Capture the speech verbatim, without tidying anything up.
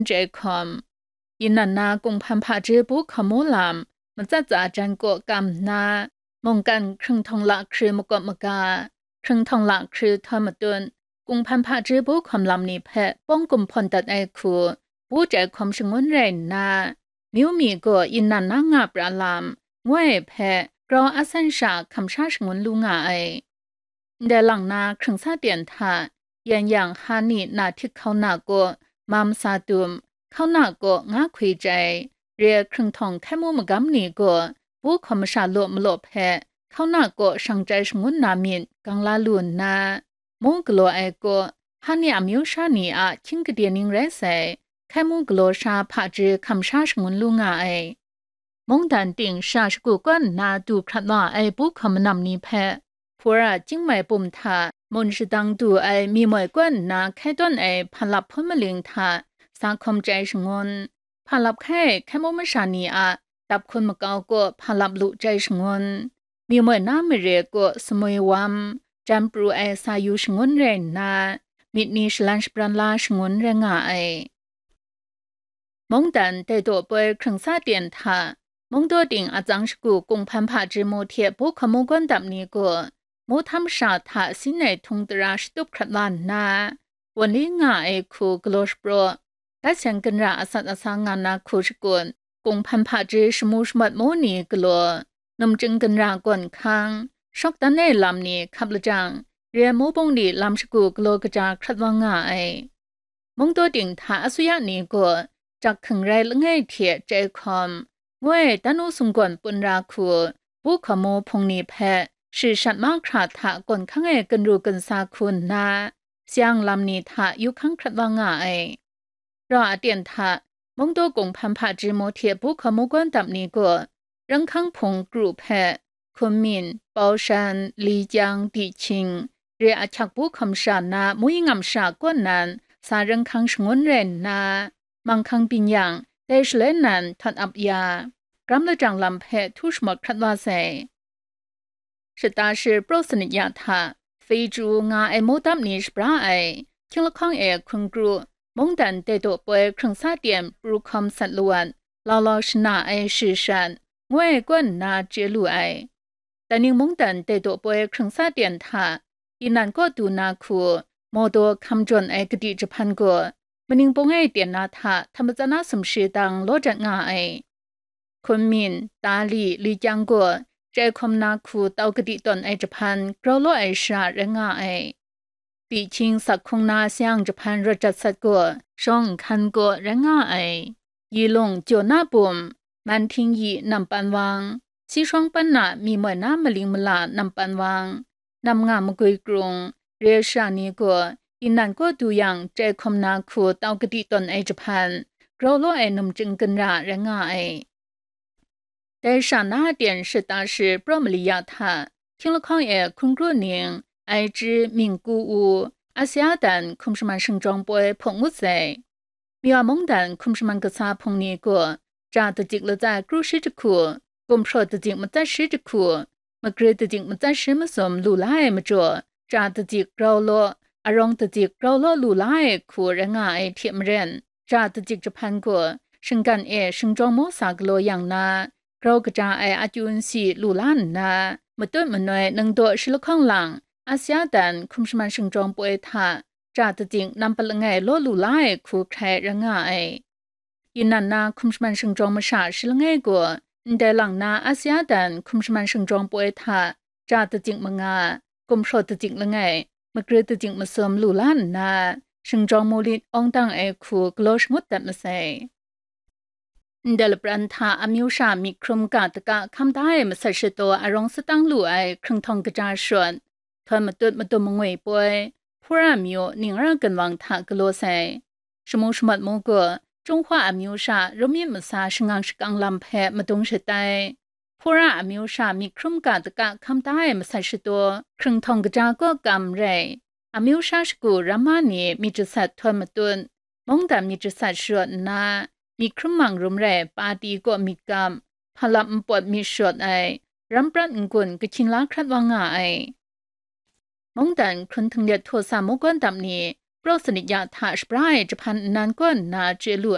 เจคอมยินนันนากงพันผาจือบุขโมลามมันจะจะจันโกกำนามองกันครึ่งทองละคือมกมกาครึ่งทองละคือทอมตุนกงพันผาจือบุคำลำนี้แพะป้องกุมพลตัดไอคูบูใจความชงวนเรนนามิวมีก็ยินนันนางาปราลามงวยแพะกรออาสันชาคำชาชงวนลุงาไอเดหลังนาครึ่งซาเตียนทายันอย่างฮานีนาทิกเขาหนาก็มามซาตุมเขาหนาก็งาคุยใจเรียครึ่งทองแค่มูมกำนี้ก็บูคำชาโลมโลแพะเขาหนาก็สังใจชงวนนามินกังลาลุนนามงกลัวไอก็ฮันยามิวชานีอาชิงกเดียนิงเรสไอแค่มูกลัวชาผาจือคำชาชงวนลุงาไอมงดันติงชาชกุก้นนาดูครัดว่าไอบูคำนำนี้แพะพวกจิงไม่ปุ่มทามนชิดังดูไอมีหมวยก้นนาแค่ต้นไอพลับพ้นมะเร็งทาสังคมใจชงวนพลับแค่แค่มุมชานีอาตับคนมะเกาก็พลับลุใจชงวนมีหมวยน้ำไม่เรียก็สมัยวามจำปรูไอสายุชงวนเรนนามิดนีชลันชปรันลาชงวนเรงาไอมงดันแต่ตัวเปยครึ่งซาเตียนทามงตัวดิ่งอาจังสกูกงพันผาจิโมเทียบุขโมกวนดับนี้ก็มูทำชาถาสินในทงตราชตุบครัดลานนาวันนี้งาไอคูกลอสโปรและเสียงกันราอสัตอสางานาคูชกุนกงพันผาจีสมูชมัดโมนีกลัวนมจึงกันรากวนค้างชอกตันในลำนี้ขับละจังเรียมูบงดีลำสกูกลัวกระจาครัดว่างาไอมงตัวดิ่งถาอสุยานี้ก็จากขังไรละไงเทียใจคอมเว้ยตันุสุงกวนปุนราคูบุขโมพงนีแพ是什么kra塔滚康诶跟如跟沙坤那像南尼塔有康kra王啊诶รา电塔蒙多公盘帕之摩铁不可莫关达尼个人康蓬 group 嘿昆明包山丽江地青เรียชักบุคำชานามุยงำชากวนนั้นสารังคังชงวนเรนนามังคังปิญญังเตชเลนันทัดอับยากำละจังลำเพทุชหมดครัดว่าเซ是大是布斯尼亚塔非洲牙爱莫达尼是布拉爱听了康爱昆古蒙丹带多不爱昆萨点布康萨鲁安老老是那爱是山我爱管那接路爱但你蒙丹带多不爱昆萨点塔一难过度那苦莫多看准爱个地这盘过มันนิงปงไอเตียนนาทาทำจะน่าสมชื่อดังโลจัดงาไอคนมินตาลีลีจังกัวใจคมนาคูเตากระดิตนไอจะพันกรอโลไอชาเรงาไอปีชิงสักคงนาเสียงจะพันรจัดสักกัวช่องคันกัวเรงาไอยีลงโจนาปุ่มมันทิ้งยีนำปันวังซีช่องปันนามีเหมือนน้ำมะลิงมลานำปันวังนำงามกุยกรุงเรียชานีกัวอินันก็ดูอย่างใจคมนาคูเตากระดิตนไอจะพันกรอโลไอนมจึงกันราเรงาไอ在上那点是当时布姆利亚塔听了抗议昆古宁爱之名古屋阿西亚丹空什么生装杯碰物在มีว่ามงดันคุมชมันกษาพงนี้ก็จะตจิกละจากกรุชิจคูกุมพรตจิกมันจะชิจคูมกรีตจิกมันจะชิมสมลูไลมาจ่อจะตจิกเราโลอารองตจิกเราโลลูไลคูระง่ายเทียมเรนจะตจิกจะพันก็ซึ่งกันเอซึ่งจองโมสากโลอย่างนาเรากระจายอาจุนสีลูล้านนาเมื่อต้นมันน้อยนังตัวชิลข้างหลังอาเซียดันคุมชมันซึ่งจองป่วยท่าจ่าตจิงนำพลังไงโลลูไลคูแคร์ระง่ายยินนันนาคุมชมันซึ่งจองมาชาชิลไงกัวแต่หลังนาอาเซียดันคุมชมันซึ่งจองป่วยท่าจ่าตจิงมังอากุมโชตจิงละไงเมื่อกรีตจิงมาเสริมลูล้านนาซึ่งจองโมลิดองตังไอคูกลอชงดแต่มาใส่เดลปรันทาอมิวชามีครุมกาตกะคำได้มาใส่ชตัวอารมณ์สตังลู่ไอครึ่งทองกระจายส่วนทอยมาตุดมาตัวมงเวยป่วยผู้รามิวนิ่งร่างกันวังทากลัวใส่สมุสมัดมงกัวจงว่าอมิวชารมีมาซาชงังชกังลำแพมาตรงเฉตายผู้ราอมิวชามีครุมกาตกะคำได้มาใส่ชตัวครึ่งทองกระจายก็กำไรอมิวชาสกูรามานีมีจุดสัตทอยมาตุนมงแต่มีจุดสัตส่วนนามีครึ่งมังรุมแร่ปาตีก็มีกำพลับปวดมีชดไอรำปรัดกุนกชินลักครัดว่างไอมงแต่คนทั้งเดียดโทสามกวนดำนี้โปรสนิยาถาสปรายจะพันนานก้นนาเจลู